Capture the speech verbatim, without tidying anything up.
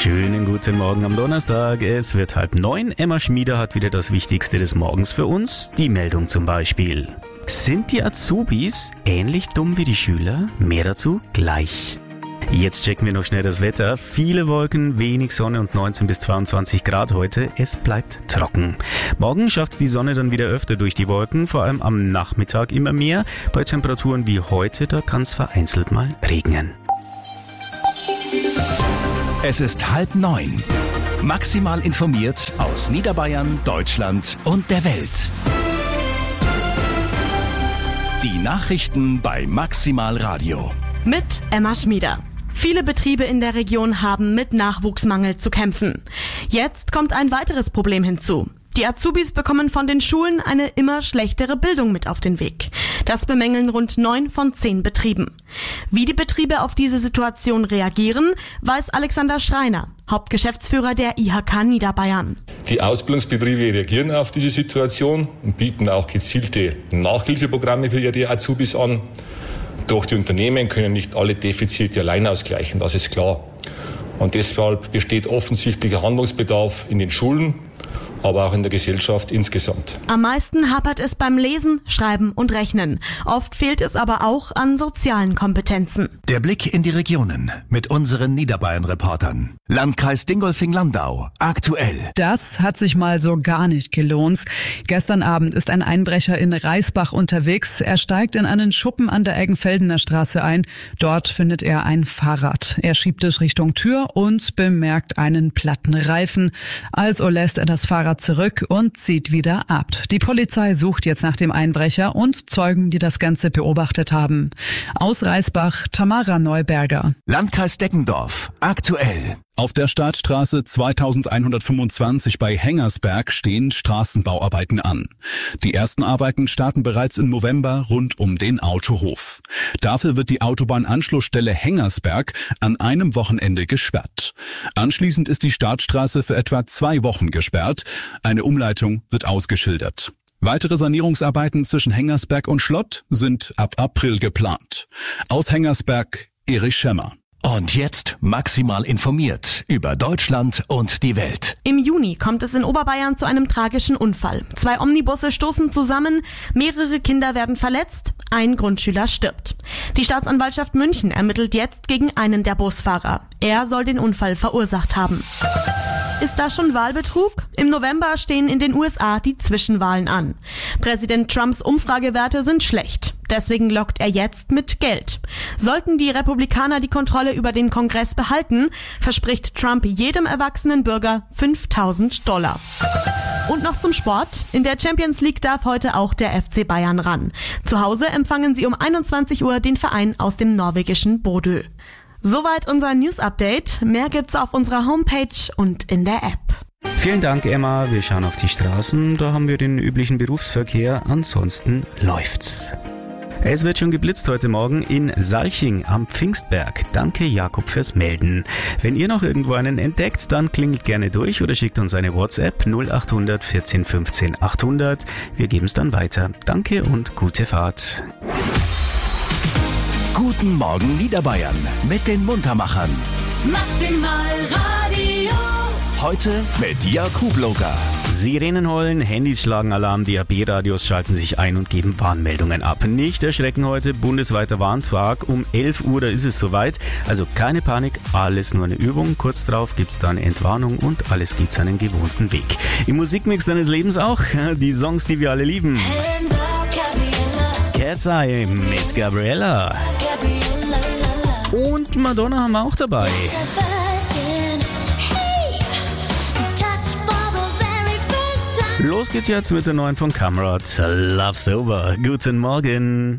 Schönen guten Morgen am Donnerstag. Es wird halb neun. Emma Schmieder hat wieder das Wichtigste des Morgens für uns. Die Meldung zum Beispiel. Sind die Azubis ähnlich dumm wie die Schüler? Mehr dazu gleich. Jetzt checken wir noch schnell das Wetter. Viele Wolken, wenig Sonne und neunzehn bis zweiundzwanzig Grad heute. Es bleibt trocken. Morgen schafft die Sonne dann wieder öfter durch die Wolken, vor allem am Nachmittag immer mehr. Bei Temperaturen wie heute, da kann es vereinzelt mal regnen. Es ist halb neun. Maximal informiert aus Niederbayern, Deutschland und der Welt. Die Nachrichten bei Maximal Radio. Mit Emma Schmieder. Viele Betriebe in der Region haben mit Nachwuchsmangel zu kämpfen. Jetzt kommt ein weiteres Problem hinzu. Die Azubis bekommen von den Schulen eine immer schlechtere Bildung mit auf den Weg. Das bemängeln rund neun von zehn Betrieben. Wie die Betriebe auf diese Situation reagieren, weiß Alexander Schreiner, Hauptgeschäftsführer der I H K Niederbayern. Die Ausbildungsbetriebe reagieren auf diese Situation und bieten auch gezielte Nachhilfeprogramme für ihre Azubis an. Doch die Unternehmen können nicht alle Defizite allein ausgleichen, das ist klar. Und deshalb besteht offensichtlicher Handlungsbedarf in den Schulen, aber auch in der Gesellschaft insgesamt. Am meisten hapert es beim Lesen, Schreiben und Rechnen. Oft fehlt es aber auch an sozialen Kompetenzen. Der Blick in die Regionen mit unseren Niederbayern-Reportern. Landkreis Dingolfing-Landau, aktuell. Das hat sich mal so gar nicht gelohnt. Gestern Abend ist ein Einbrecher in Reisbach unterwegs. Er steigt in einen Schuppen an der Eggenfeldener Straße ein. Dort findet er ein Fahrrad. Er schiebt es Richtung Tür und bemerkt einen platten Reifen. Also lässt er das Fahrrad zurück und zieht wieder ab. Die Polizei sucht jetzt nach dem Einbrecher und Zeugen, die das Ganze beobachtet haben. Aus Reisbach, Tamara Neuberger. Landkreis Deggendorf, aktuell. Auf der Staatsstraße zweitausendeinhundertfünfundzwanzig bei Hengersberg stehen Straßenbauarbeiten an. Die ersten Arbeiten starten bereits im November rund um den Autohof. Dafür wird die Autobahnanschlussstelle Hengersberg an einem Wochenende gesperrt. Anschließend ist die Staatsstraße für etwa zwei Wochen gesperrt. Eine Umleitung wird ausgeschildert. Weitere Sanierungsarbeiten zwischen Hengersberg und Schlott sind ab April geplant. Aus Hengersberg, Erich Schemmer. Und jetzt maximal informiert über Deutschland und die Welt. Im Juni kommt es in Oberbayern zu einem tragischen Unfall. Zwei Omnibusse stoßen zusammen, mehrere Kinder werden verletzt, ein Grundschüler stirbt. Die Staatsanwaltschaft München ermittelt jetzt gegen einen der Busfahrer. Er soll den Unfall verursacht haben. Ist da schon Wahlbetrug? Im November stehen in den U S A die Zwischenwahlen an. Präsident Trumps Umfragewerte sind schlecht. Deswegen lockt er jetzt mit Geld. Sollten die Republikaner die Kontrolle über den Kongress behalten, verspricht Trump jedem erwachsenen Bürger fünftausend Dollar. Und noch zum Sport. In der Champions League darf heute auch der F C Bayern ran. Zu Hause empfangen sie um einundzwanzig Uhr den Verein aus dem norwegischen Bodø. Soweit unser News-Update. Mehr gibt's auf unserer Homepage und in der App. Vielen Dank, Emma. Wir schauen auf die Straßen. Da haben wir den üblichen Berufsverkehr. Ansonsten läuft's. Es wird schon geblitzt heute Morgen in Salching am Pfingstberg. Danke, Jakob, fürs Melden. Wenn ihr noch irgendwo einen entdeckt, dann klingelt gerne durch oder schickt uns eine WhatsApp null acht hundert vierzehn fünfzehn achthundert. Wir geben es dann weiter. Danke und gute Fahrt. Guten Morgen Niederbayern mit den Muntermachern. Maximal Radio. Heute mit Jakub-Loga. Sirenen heulen, Handys schlagen Alarm, D A B-Radios schalten sich ein und geben Warnmeldungen ab. Nicht erschrecken heute, bundesweiter Warntag. Um elf Uhr, da ist es soweit. Also keine Panik, alles nur eine Übung. Kurz drauf gibt's dann Entwarnung und alles geht seinen gewohnten Weg. Im Musikmix deines Lebens auch die Songs, die wir alle lieben. Cat's Eye mit Gabriella. Und Madonna haben wir auch dabei. Los geht's jetzt mit der neuen von Kamrat. Love's Over. Guten Morgen.